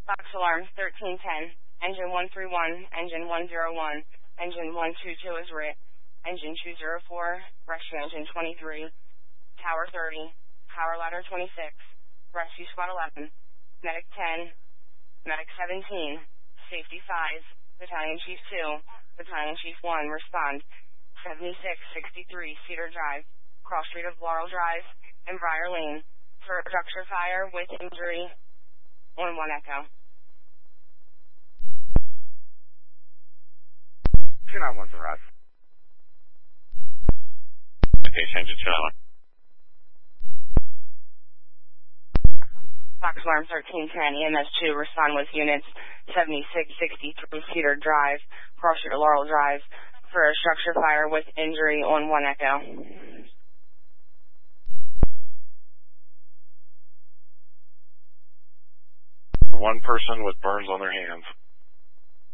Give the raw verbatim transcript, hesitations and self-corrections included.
Box alarm thirteen ten. Engine one three one, engine one zero one, engine one two two is writ. Engine two zero four, rescue engine twenty-three, tower thirty, power ladder twenty-six, rescue squad eleven, medic ten, medic seventeen, safety five, battalion chief two, battalion chief one, respond, seventy-six sixty-three Cedar Drive, cross street of Laurel Drive, and Briar Lane, for structure fire with injury on one Echo. two nine one for us. Okay, change it to two nine one. Box alarm thirteen ten, E M S two, respond with units seventy-six sixty-three Cedar Drive, cross street of Laurel Drive, for a structure fire with injury on one Echo. One person with burns on their hands.